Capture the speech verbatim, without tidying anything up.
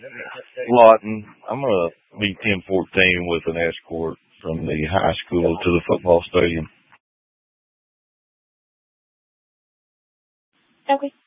Lawton. I'm going to be ten fourteen with an escort from the high school to the football stadium. Okay.